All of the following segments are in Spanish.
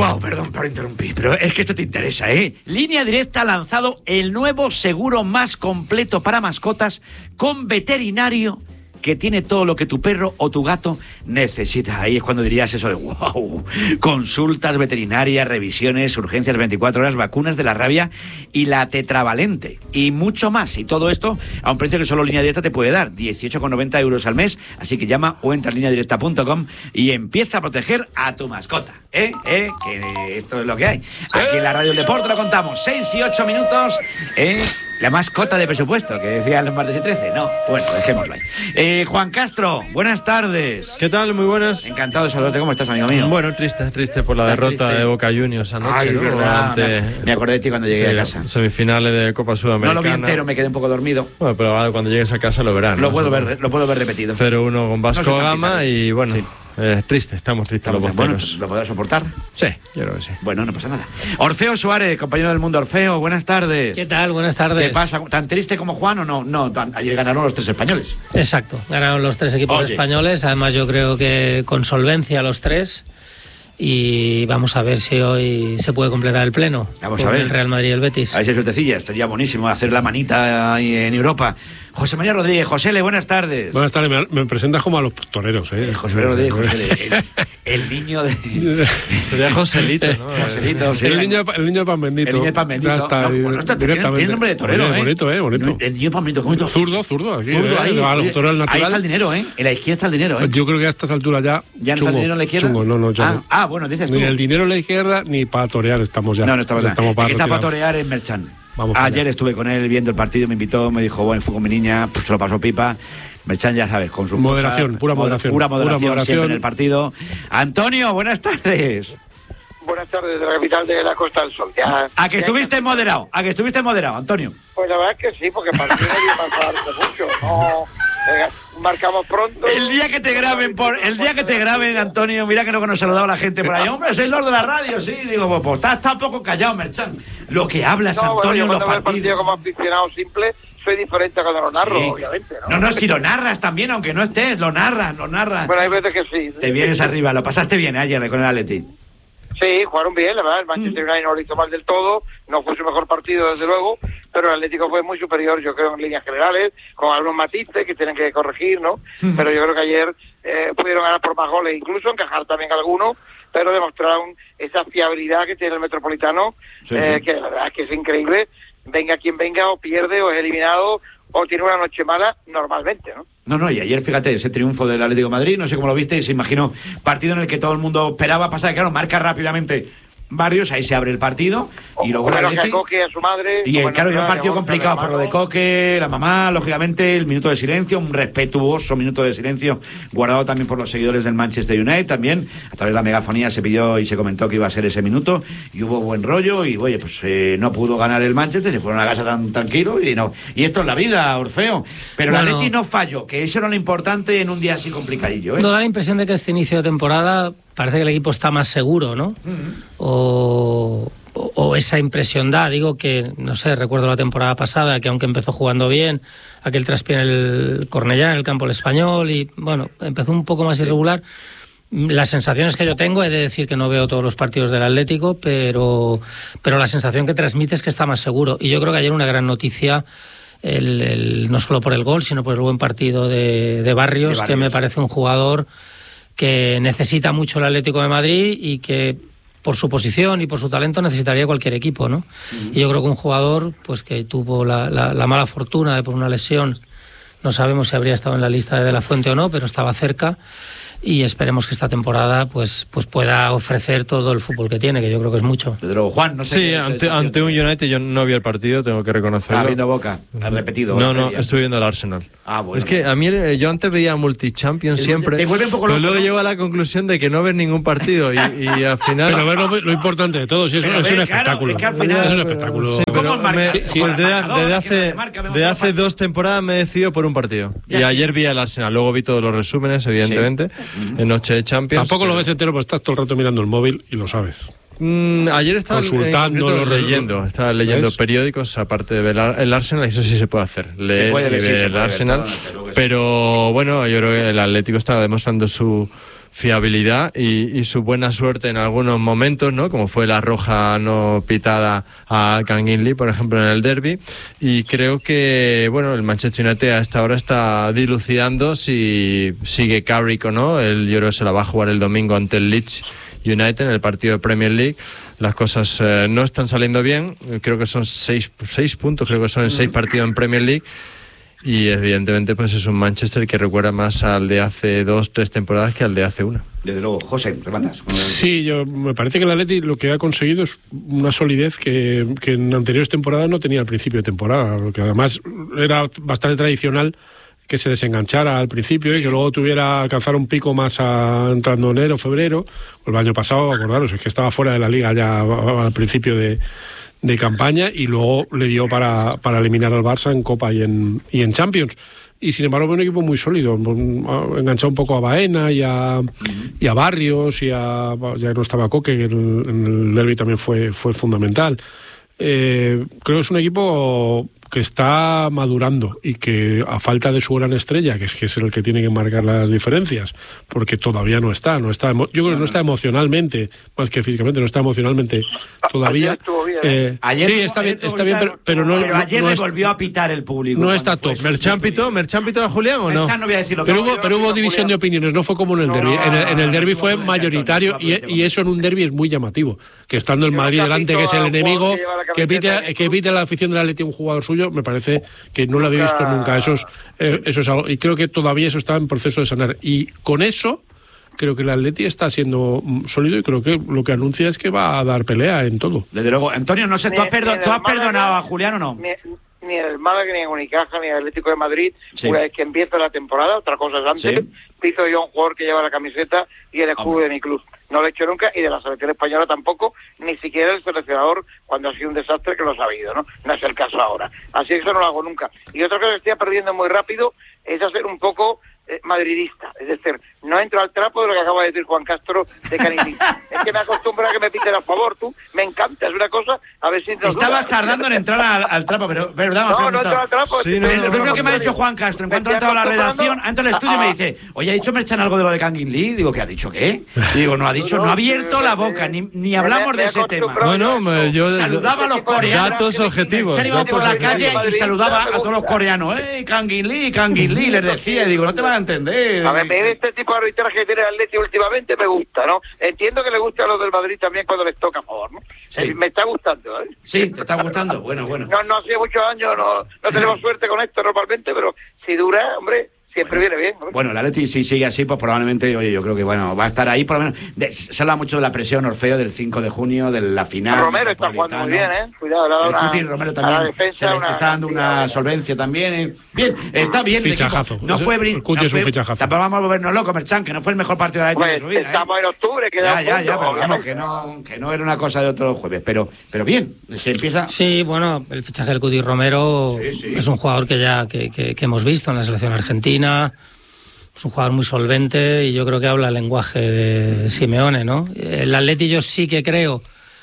Wow, perdón por interrumpir, pero es que esto te interesa, ¿eh? Línea Directa ha lanzado el nuevo seguro más completo para mascotas con veterinario que tiene todo lo que tu perro o tu gato necesita. Ahí es cuando dirías eso de wow. Consultas veterinarias, revisiones, urgencias 24 horas, vacunas de la rabia y la tetravalente. Y mucho más. Y todo esto a un precio que solo Línea Directa te puede dar. 18,90 euros al mes. Así que llama o entra en lineadirecta.com y empieza a proteger a tu mascota. Que esto es lo que hay. Aquí en la Radio del Deporte lo contamos. 6 y 8 minutos. La mascota de presupuesto, que decía los martes y 13. No, bueno, dejémoslo ahí. Juan Castro, buenas tardes. ¿Qué tal? Muy buenas. Encantado de saludarte. ¿Cómo estás, amigo mío? Bueno, triste por la derrota de Boca Juniors anoche. Ay, ¿no? Verdad. Me acordé de ti cuando llegué a casa. Semifinales de Copa Sudamericana. No lo vi entero, me quedé un poco dormido. Bueno, pero ahora cuando llegues a casa lo verás. Lo puedo ver repetido. 0-1 con Vasco Gama y bueno... Sí. Estamos tristes los bosteros. Bueno, ¿lo podrás soportar? Sí, yo creo que sí. Bueno, no pasa nada. Orfeo Suárez, compañero del Mundo. Orfeo, buenas tardes. ¿Qué tal? Buenas tardes. ¿Qué pasa? ¿Tan triste como Juan o no? No, ayer ganaron los 3 españoles. Exacto, ganaron los 3 equipos españoles. Además, yo creo que con solvencia los 3. Y vamos a ver si hoy se puede completar el pleno. Vamos a ver. El Real Madrid y el Betis. A ver si suertecilla, estaría buenísimo hacer la manita ahí en Europa. José María Rodríguez, Josele, buenas tardes. Buenas tardes, me presentas como a los toreros, José María Rodríguez, Josele, el niño de... Sería Joselito, ¿no? Joselito, el niño de Pan Bendito. El niño de Pan Bendito. Tiene nombre de torero, bonito. El niño de Pan Bendito, ¿cómo Zurdo, aquí. Ahí, ahí está el dinero, En la izquierda está el dinero, Yo creo que a estas alturas ya... ¿Ya no está el dinero en la izquierda? Chungo, no. Bueno, dices tú. Ni el dinero en la izquierda, ni para torear estamos ya. No estamos ya. Está para torear en Merchan. Ayer estuve con él viendo el partido, me invitó, me dijo, bueno, fui con mi niña, pues se lo pasó pipa. Merchan, ya sabes, con su moderación, pura moderación siempre en el partido. Antonio, buenas tardes. Buenas tardes, de la capital de la Costa del Sol. ¿A que estuviste moderado, Antonio? Pues la verdad es que sí, porque partido no iba a pasar mucho. No, marcamos pronto. El día que te graben, Antonio, mira que no nos saludaba la gente por ahí. Hombre, soy Lord de la radio, sí. Digo, pues está un poco callado, Merchan. Lo que hablas, Antonio, en los partidos. Partido como aficionado simple, soy diferente cuando lo narro, obviamente, ¿no? No, si lo narras también, aunque no estés, lo narras. Bueno, hay veces que sí. Te vienes arriba, lo pasaste bien ayer con el Atleti. Sí, jugaron bien, la verdad, el Manchester United no lo hizo mal del todo, no fue su mejor partido desde luego, pero el Atlético fue muy superior, yo creo, en líneas generales, con algunos matices que tienen que corregir, ¿no? Pero yo creo que ayer pudieron ganar por más goles, incluso encajar también algunos, pero demostraron esa fiabilidad que tiene el Metropolitano, que la verdad es que es increíble, venga quien venga, o pierde, o es eliminado, o tiene una noche mala normalmente, ¿no? No, y ayer, fíjate, ese triunfo del Atlético de Madrid, no sé cómo lo viste, se imaginó partido en el que todo el mundo esperaba pasar, claro, marca rápidamente Barrios, ahí se abre el partido y luego el Atleti, Coque a su madre, y claro, era un partido complicado por lo de Coque, la mamá, lógicamente, el minuto de silencio, un respetuoso minuto de silencio guardado también por los seguidores del Manchester United, también a través de la megafonía se pidió y se comentó que iba a ser ese minuto y hubo buen rollo y oye, pues no pudo ganar el Manchester, se fueron a casa tan tranquilos y esto es la vida, Orfeo, pero el Atleti no falló, que eso era lo importante en un día así complicadillo, No da la impresión de que este inicio de temporada parece que el equipo está más seguro, ¿no? O esa impresión da, digo que, no sé, recuerdo la temporada pasada que aunque empezó jugando bien, aquel traspié en el Cornellá, en el campo del Español, y bueno, empezó un poco más irregular. Las sensaciones que yo tengo, he de decir que no veo todos los partidos del Atlético, pero la sensación que transmite es que está más seguro. Y yo creo que ayer una gran noticia, no solo por el gol, sino por el buen partido de Barrios, que me parece un jugador que necesita mucho el Atlético de Madrid y que por su posición y por su talento necesitaría cualquier equipo, ¿no? Y yo creo que un jugador pues que tuvo la mala fortuna de por una lesión, no sabemos si habría estado en la lista de la Fuente o no, pero estaba cerca, y esperemos que esta temporada pues pueda ofrecer todo el fútbol que tiene, que yo creo que es mucho. Pedro, Juan, no sé. Sí, ante un United yo no vi el partido, tengo que reconocerlo. Estaba viendo Boca, has repetido. No, estuve viendo el Arsenal. Bueno. Es que a mí yo antes veía Multichampions siempre, te vuelve un poco pero loco, luego llego a la conclusión de que no ves ningún partido y al final... Pero ver lo importante de todo, sí, es un espectáculo. Es que al final... Es un espectáculo. Sí, pero desde hace 2 temporadas me he decidido por un partido. Y ayer vi el Arsenal, luego vi todos los resúmenes, evidentemente, en noche de Champions. Tampoco lo ves entero, pues estás todo el rato mirando el móvil y lo sabes. Ayer estaba leyendo periódicos, aparte de ver el Arsenal, eso sí se puede hacer, leer el Arsenal, pero bueno, yo creo que el Atlético está demostrando su fiabilidad y su buena suerte en algunos momentos, ¿no? Como fue la roja no pitada a Kang-in Lee, por ejemplo, en el derbi. Y creo que, bueno, el Manchester United hasta ahora está dilucidando si sigue Carrick o no. Yo creo que se la va a jugar el domingo ante el Leeds United en el partido de Premier League. Las cosas no están saliendo bien. Creo que son 6 puntos, creo que son en 6 partidos en Premier League. Y evidentemente pues es un Manchester que recuerda más al de hace 2-3 temporadas que al de hace una. Desde luego, José, rematas. Sí, me parece que el Atleti lo que ha conseguido es una solidez que en anteriores temporadas no tenía al principio de temporada, porque además era bastante tradicional que se desenganchara al principio y que luego alcanzar un pico más entrando enero, febrero. El año pasado, acordaros, es que estaba fuera de la liga ya al principio de campaña y luego le dio para eliminar al Barça en Copa y en Champions. Y sin embargo, un equipo muy sólido, enganchado un poco a Baena y a Barrios ya no estaba Coque, que en el derbi también fue fundamental. Creo que es un equipo que está madurando y que a falta de su gran estrella, que es el que tiene que marcar las diferencias, porque todavía no está, yo creo que no está emocionalmente, más que físicamente, no está emocionalmente todavía. Ayer sí, está bien, pero no. Pero ayer no le volvió a pitar el público. No está top. ¿Merchan a Julián o no? No voy a decirlo. Pero hubo división de opiniones, no fue como en el derbi. En el derbi fue mayoritario y eso en un derbi es muy llamativo. Que estando el Madrid delante, que es el enemigo, que pite la afición del Atleti a un jugador suyo, me parece que no lo había visto nunca. Eso es algo, y creo que todavía eso está en proceso de sanar. Y con eso creo que el Atleti está siendo sólido y creo que lo que anuncia es que va a dar pelea en todo. Desde luego. Antonio, no sé, ¿tú has perdonado a Julián o no? Ni el Málaga, ni el Unicaja, ni el Atlético de Madrid, una vez que empieza la temporada, otra cosa es antes, piso yo un jugador que lleva la camiseta y el escudo de mi club. No lo he hecho nunca, y de la selección española tampoco, ni siquiera el seleccionador cuando ha sido un desastre, que lo ha sabido, ¿no? No es el caso ahora. Así que eso no lo hago nunca. Y otra cosa que estoy perdiendo muy rápido es hacer un poco madridista, es decir, no entro al trapo de lo que acaba de decir Juan Castro de Canini. Es que me acostumbro a que me piten a favor, tú, me encanta, es una cosa, a ver si... Estabas tardando en entrar al trapo, pero verdad, no entro al trapo. Sí, lo primero que me ha dicho Juan Castro, en cuanto ha entrado a la redacción, ha entrado al estudio y me dice, oye, ¿ha dicho Merchan algo de lo de Kang-in Lee? Digo, ¿qué ha dicho qué? Digo, no ha dicho, no ha abierto la boca, ni hablamos de ese tema. Yo saludaba a los coreanos. Datos objetivos. Se iba por la calle y saludaba a todos los coreanos. Kang-in Lee, les decía, y digo, no te van a entender. A ver, este tipo de arbitraje que tiene el Atleti últimamente me gusta, ¿no? Entiendo que le gusta a los del Madrid también cuando les toca a favor, ¿no? Sí. Me está gustando, ¿eh? Sí, te está gustando, bueno. No hace muchos años, no tenemos suerte con esto normalmente, pero si dura, hombre... Siempre viene bien, ¿no? Bueno, el Atleti si sigue así, pues probablemente, oye, yo creo que bueno, va a estar ahí, por lo menos. Se habla mucho de la presión, Orfeo, del 5 de junio, de la final. Romero está jugando muy bien, ¿eh? Cuidado, le ha dado Romero también defensa, está dando una solvencia también. Bien, está bien. Fichajazo. No fue es un fichajazo. Tampoco vamos a volvernos locos, Merchan, que no fue el mejor partido de la Atleti de su vida. Estamos en octubre, queda pero vamos, que no era una cosa de otro jueves. Pero bien, se empieza... Sí, bueno, el fichaje del Cuti Romero es un jugador que hemos visto en la selección argentina. Es un jugador muy solvente y yo creo que habla el lenguaje de Simeone, ¿no? El Atleti yo sí que creo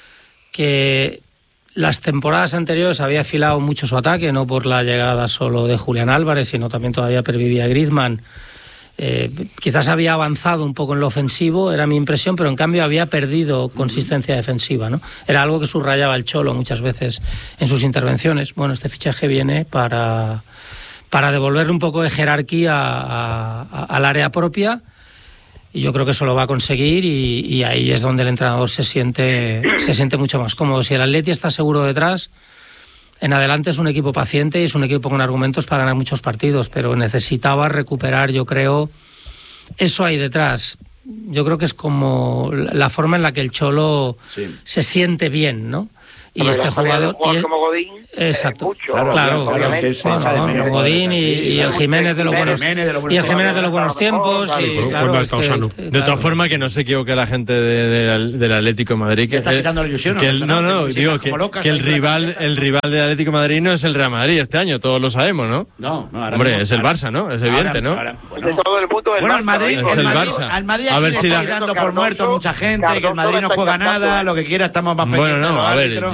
que las temporadas anteriores había afilado mucho su ataque, no por la llegada solo de Julián Álvarez, sino también todavía pervivía Griezmann. Quizás había avanzado un poco en lo ofensivo, era mi impresión, pero en cambio había perdido consistencia defensiva, ¿no? Era algo que subrayaba el Cholo muchas veces en sus intervenciones. Bueno, este fichaje viene para devolverle un poco de jerarquía al área propia, y yo creo que eso lo va a conseguir, y ahí es donde el entrenador se siente mucho más cómodo. Si el Atleti está seguro detrás, en adelante es un equipo paciente y es un equipo con argumentos para ganar muchos partidos, pero necesitaba recuperar, yo creo, eso ahí detrás. Yo creo que es como la forma en la que el Cholo se siente bien, ¿no? Y este jugador como Godín, exacto, mucho, claro, Godín y el Jiménez de los buenos tiempos, y claro, de otra forma, que no se equivoque la gente del Atlético de Madrid, que está quitando la ilusión, digo que el rival del Atlético de Madrid no es el Real Madrid este año, todos lo sabemos, ¿no? Hombre, es el Barça, ¿no? Es evidente, ¿no? De todo el mundo, el Madrid es el Barça. Al Madrid a ver si dando por muerto mucha gente, que el Madrid no juega nada, lo que quiera, estamos más pendientes. Bueno, no, a ver,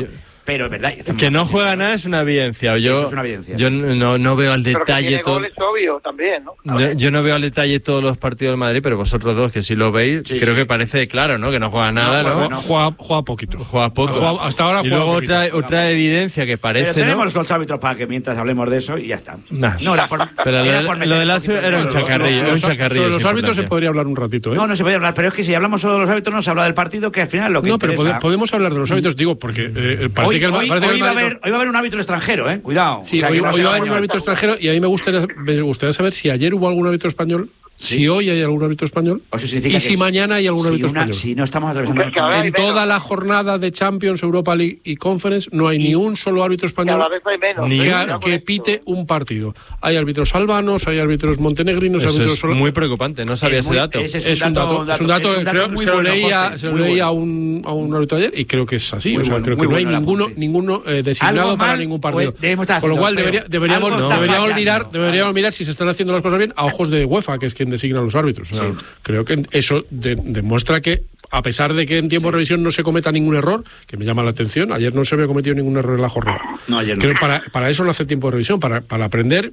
Pero es verdad. Que no juega nada es una evidencia. Eso es una evidencia. Yo no veo al Pero que detalle tiene todo. goles, obvio, también, ¿no? Yo no veo al detalle todos los partidos del Madrid, pero vosotros dos, que si lo veis, Sí, creo sí. que parece claro, ¿no? Que no juega nada, ¿no? Juega poquito. Juega poco. Hasta ahora y juega luego poquito. otra evidencia que Pero parece, tenemos ¿no? los árbitros para que mientras hablemos de eso y ya está. Nah. No, era por, Pero era lo por de meter Lazio poquito era un de- chacarrillo. Sobre un chacarrillo los sin árbitros se importancia. podría hablar un ratito, ¿eh? No se puede hablar, pero es que si hablamos solo de los árbitros no se habla del partido, que al final es lo que No, pero interesa. podemos hablar de los árbitros, digo, porque parece Hoy, que el hoy parece que el va a Madrid haber, hoy va a haber un árbitro extranjero, cuidado. Sí, O sea, hoy que no va sea a haber un español. árbitro extranjero y a mí me gustaría saber si ayer hubo algún árbitro español, si hoy hay algún árbitro español O eso significa y que si mañana hay algún árbitro español. Si no estamos atravesando Hombre, cada vez En toda la jornada de Champions, Europa League y Conference no hay ni un solo árbitro español Cada vez hay menos. Ni que pite un partido. Hay árbitros albanos, hay árbitros montenegrinos, hay Eso árbitros es muy preocupante, no sabía ese dato. ese es un dato creo, muy se lo bueno, leía, José, se lo muy leía bueno. a un árbitro ayer y creo que es así. Muy O sea, bueno, creo muy que no hay bueno el apunte. ninguno designado Algo para mal, ningún partido. pues, debemos estar Con lo cual haciendo feo. deberíamos Algo está deberíamos fallando. mirar si se están haciendo las cosas bien a ojos de UEFA, que es quien designa a los árbitros. O sea, creo que eso demuestra que, a pesar de que en tiempo de revisión no se cometa ningún error, que me llama la atención, ayer no se había cometido ningún error en la jornada. No, ayer no. Creo que para eso no hace tiempo de revisión, para aprender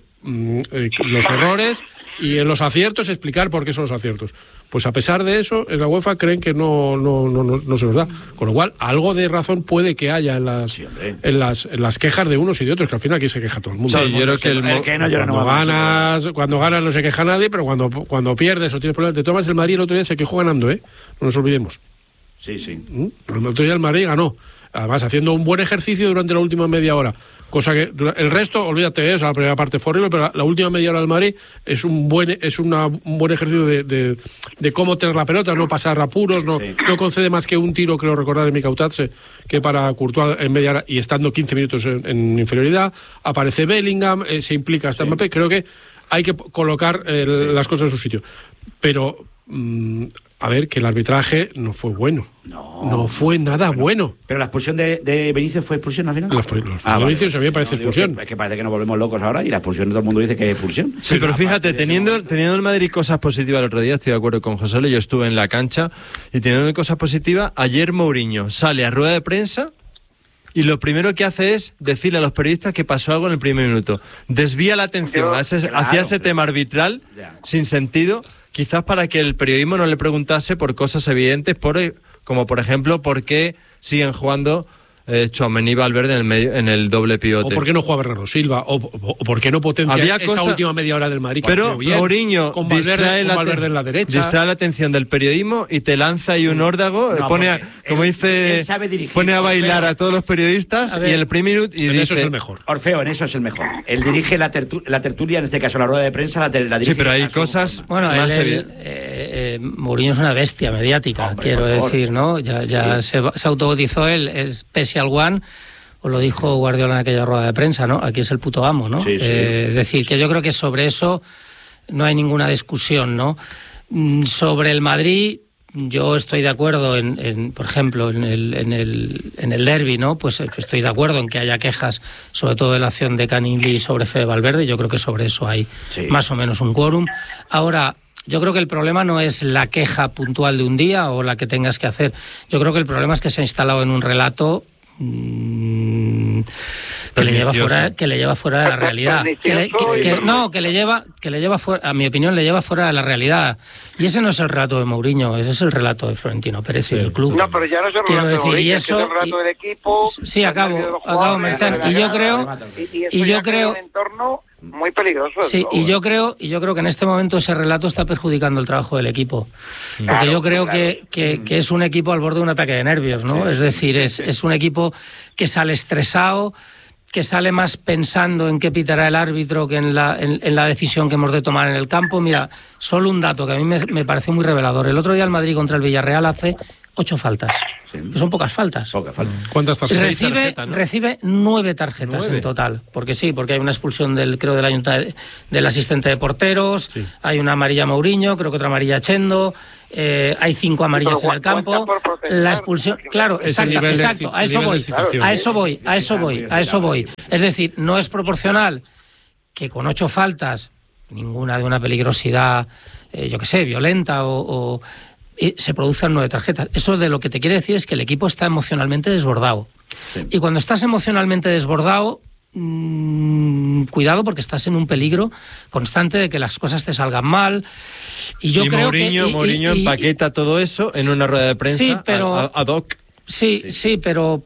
los errores y en los aciertos explicar por qué son los aciertos. Pues a pesar de eso, en la UEFA creen que no se los da. Con lo cual, algo de razón puede que haya en las quejas de unos y de otros, que al final aquí se queja todo el mundo. Sí, yo creo que El que no llora no va más. Cuando ganas no se queja nadie, pero cuando pierdes o tienes problemas, te tomas el Madrid el otro día se quejó ganando, no nos olvidemos. Sí. El otro día el Madrid ganó, además haciendo un buen ejercicio durante la última media hora. Cosa que el resto, olvídate, o sea, la primera parte fue horrible, pero la última media hora del Madrid es un buen ejercicio de cómo tener la pelota, no pasar apuros, no concede más que un tiro, creo recordar en Mikautatse, que para Courtois en media hora y estando 15 minutos en inferioridad. Aparece Bellingham, se implica hasta Mbappé. Creo que hay que colocar las cosas en su sitio. Pero, a ver, que el arbitraje no fue bueno. No fue nada bueno. Pero la expulsión de Benítez fue expulsión al final. Los Benítez a mí me parece expulsión. Es que parece que nos volvemos locos ahora y la expulsión todo el mundo dice que es expulsión. Sí, pero fíjate, teniendo el Madrid cosas positivas el otro día, estoy de acuerdo con José Luis, yo estuve en la cancha y teniendo cosas positivas, ayer Mourinho sale a rueda de prensa y lo primero que hace es decirle a los periodistas que pasó algo en el primer minuto. Desvía la atención hacia ese tema arbitral sin sentido, quizás para que el periodismo no le preguntase por cosas evidentes, como por ejemplo por qué siguen jugando Tchouaméni y Valverde en el doble pivote. O por qué no juega Bernardo Silva, o por qué no potencia esa última media hora del Madrid. Pero Mourinho con distrae Valverde en la derecha. Distrae la atención del periodismo y te lanza ahí un órdago, él sabe dirigir, pone a bailar Orfeo. a todos los periodistas y el primer minuto y en dice, eso es el mejor. Orfeo, en eso es el mejor. Él dirige la tertulia, en este caso la rueda de prensa, la dirige. Sí, pero hay a su cosas forma. Bueno, más Mourinho es una bestia mediática, Hombre, quiero por favor. decir, ¿no? Ya se autobautizó él, es Special One, o lo dijo Guardiola en aquella rueda de prensa, ¿no? Aquí es el puto amo, ¿no? Sí. Es decir, que yo creo que sobre eso no hay ninguna discusión, ¿no? Sobre el Madrid, yo estoy de acuerdo por ejemplo, en el derbi, ¿no? Pues estoy de acuerdo en que haya quejas, sobre todo de la acción de Canigli sobre Fede Valverde. Yo creo que sobre eso hay más o menos un quórum. Ahora, yo creo que el problema no es la queja puntual de un día o la que tengas que hacer. Yo creo que el problema es que se ha instalado en un relato que le lleva fuera de la realidad. Que le lleva fuera, a mi opinión, le lleva fuera de la realidad. Y ese no es el relato de Mourinho, ese es el relato de Florentino Pérez y del club. No, pero ya no es el relato de Mourinho, es el relato del equipo. Sí, acabo, Merchan. Y yo creo un entorno muy peligroso. Sí, y yo creo que en este momento ese relato está perjudicando el trabajo del equipo. Porque yo creo que es un equipo al borde de un ataque de nervios, ¿no? Es decir, es un equipo que sale estresado, que sale más pensando en qué pitará el árbitro que en la decisión que hemos de tomar en el campo. Mira, solo un dato que a mí me pareció muy revelador. El otro día el Madrid contra el Villarreal hace 8 faltas, que son pocas faltas. ¿Cuántas tarjetas? Recibe 9 tarjetas en total. Porque hay una expulsión del asistente de porteros, hay una amarilla a Mourinho, creo que otra amarilla a Chendo, hay 5 amarillas en el campo. La expulsión, claro, exacto, a eso voy. Es decir, no es proporcional que con 8 faltas, ninguna de una peligrosidad, violenta y se produzcan 9 tarjetas. Eso de lo que te quiere decir es que el equipo está emocionalmente desbordado. Sí. Y cuando estás emocionalmente desbordado, cuidado, porque estás en un peligro constante de que las cosas te salgan mal. Y yo creo Mourinho empaqueta todo eso en una rueda de prensa, sí, pero, ad hoc. Sí, pero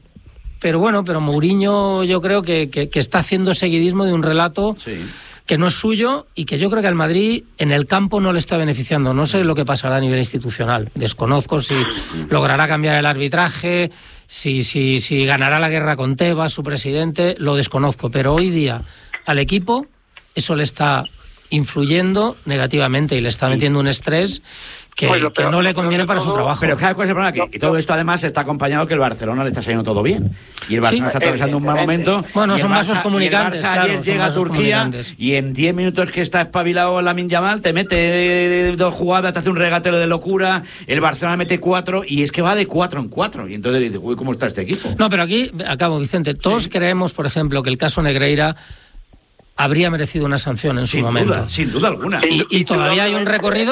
Mourinho yo creo que está haciendo seguidismo de un relato que no es suyo y que yo creo que al Madrid en el campo no le está beneficiando. No sé lo que pasará a nivel institucional. Desconozco si logrará cambiar el arbitraje, si ganará la guerra con Tebas, su presidente, lo desconozco. Pero hoy día al equipo eso le está influyendo negativamente y le está metiendo un estrés que no le conviene para su trabajo. Pero cada cosa es problema que todo esto además está acompañado que el Barcelona le está saliendo todo bien. Y el Barcelona está atravesando un mal momento. Bueno, y son vasos comunicantes. Y el Barça ayer llega a Turquía y en 10 minutos que está espabilado Lamine Yamal te mete 2 jugadas, te hace un regatero de locura, el Barcelona mete 4 y es que va de 4 en 4. Y entonces dices, uy, ¿cómo está este equipo? No, pero aquí, acabo, Vicente, todos creemos, por ejemplo, que el caso Negreira habría merecido una sanción en su momento. Sin duda alguna. Y todavía hay un recorrido,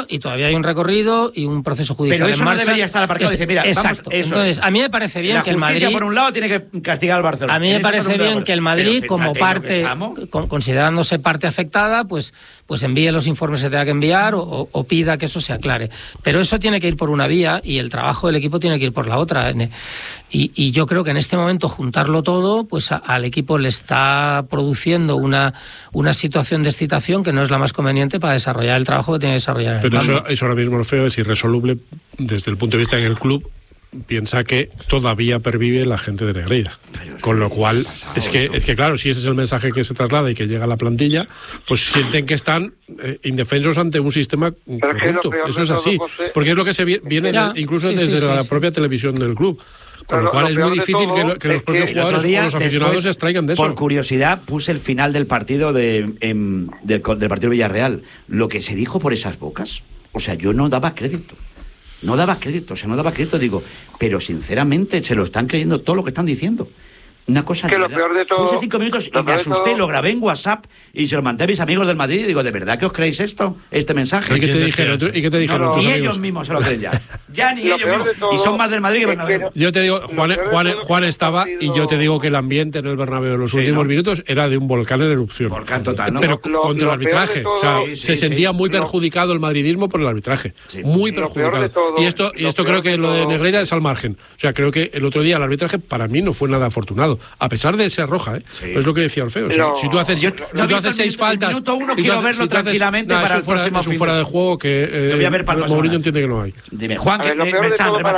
y un proceso judicial pero eso en marcha. No debería estar aparcado. Dice, mira, exacto. Vamos, entonces, a mí me parece bien que el Madrid, por un lado, tiene que castigar al Barcelona. A mí me parece bien que el Madrid, como parte, considerándose parte afectada, pues envíe los informes que tenga que enviar o pida que eso se aclare. Pero eso tiene que ir por una vía y el trabajo del equipo tiene que ir por la otra. Y yo creo que en este momento juntarlo todo, pues al equipo le está produciendo una situación de excitación que no es la más conveniente para desarrollar el trabajo que tiene que desarrollar en el campo. Pero eso ahora mismo, Orfeo, es irresoluble desde el punto de vista en el club. Piensa que todavía pervive la gente de Negreira. Con lo cual, es que claro, si ese es el mensaje que se traslada y que llega a la plantilla, pues sienten que están indefensos ante un sistema corrupto. Eso es así. Porque es lo que se viene incluso desde la propia televisión del club. Con lo cual es muy difícil que los propios jugadores o los aficionados se extraigan de eso. Por curiosidad, puse el final del partido del partido Villarreal. Lo que se dijo por esas bocas, o sea, yo no daba crédito. No daba crédito, digo, pero sinceramente se lo están creyendo todo lo que están diciendo. Una cosa que lo peor de todo, puse 5 minutos y me asusté, lo grabé en WhatsApp y se lo mandé a mis amigos del Madrid y digo, ¿de verdad que os creéis este mensaje? ¿Y qué te dijeron? No, ni ellos mismos se lo creen ya ni ellos mismos. Y son más del Madrid que Bernabéu. Yo te digo, Juan estaba y yo te digo que el ambiente en el Bernabéu en los últimos minutos era de un volcán en erupción. Volcán total, ¿no? Pero contra el arbitraje. O sea, se sentía muy perjudicado el madridismo por el arbitraje. Muy perjudicado. Y esto creo que lo de Negreira es al margen. O sea, creo que el otro día el arbitraje para mí no fue nada afortunado. A pesar de ser roja, Pues es lo que decía Orfeo. Si tú haces 6 faltas... Minuto 1 quiero verlo tranquilamente para el próximo fin. Es un fuera de juego que Mourinho entiende que no hay. Dime, Juan, lo peor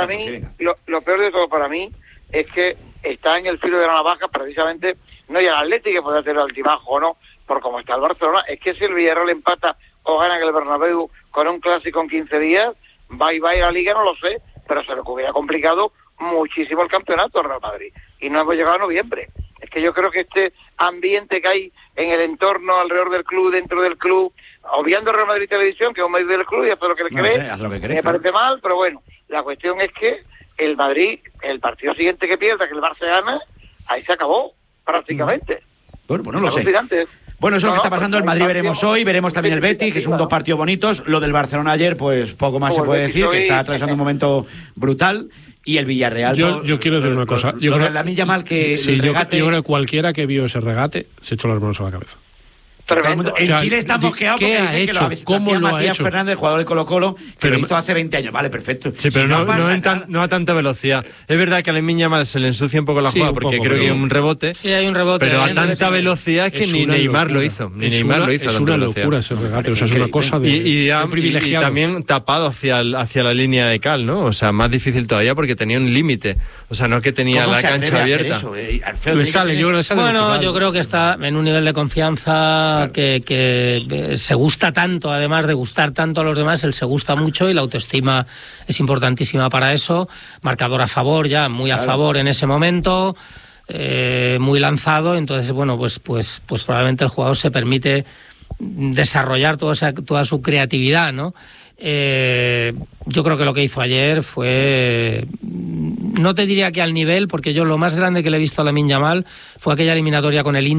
de todo para mí es que está en el filo de la navaja precisamente, no ya el Atlético que puede hacer el altibajo o no, por cómo está el Barcelona, es que si el Villarreal empata o gana en el Bernabéu con un clásico en 15 días, va a la Liga, no lo sé, pero se le hubiera complicado muchísimo el campeonato al Real Madrid. Y no hemos llegado a noviembre. Es que yo creo que este ambiente que hay en el entorno alrededor del club, dentro del club, obviando Real Madrid Televisión, que es un medio del club y hace lo que le cree, me parece mal, pero bueno, la cuestión es que el Madrid, el partido siguiente que pierda, que el Barça gana, ahí se acabó, prácticamente. Bueno, pues no lo sé. Bueno, eso es lo que está pasando. El Madrid veremos hoy, veremos también el Betis, que son 2 partidos bonitos. Lo del Barcelona ayer, pues poco más se puede decir, que está atravesando un momento brutal. Y el Villarreal... Yo quiero decir una cosa. Yo creo que cualquiera que vio ese regate se echó las manos a la cabeza. En Chile está mosqueado porque ha hecho, ¿cómo lo ha hecho? Fernández, jugador de Colo-Colo, que lo hizo hace 20 años. Vale, perfecto. Sí, pero no a tanta velocidad. Es verdad que a Lamine Yamal se le ensucia un poco la jugada porque creo que hay un rebote. Sí, hay un rebote. Pero a tanta velocidad que ni Neymar lo hizo. Ni Neymar lo hizo. Es una locura ese regate. O sea, es una cosa de y también tapado hacia la línea de cal, ¿no? O sea, más difícil todavía porque tenía un límite. O sea, no que tenía la cancha abierta. Bueno, yo creo que está en un nivel de confianza que se gusta tanto, además de gustar tanto a los demás, él se gusta mucho y la autoestima es importantísima para eso. Marcador a favor, ya muy a favor en ese momento, muy lanzado. Entonces, bueno, pues probablemente el jugador se permite desarrollar toda su creatividad, ¿no? Yo creo que lo que hizo ayer fue, no te diría que al nivel, porque yo lo más grande que le he visto a Lamine Yamal fue aquella eliminatoria con el Inter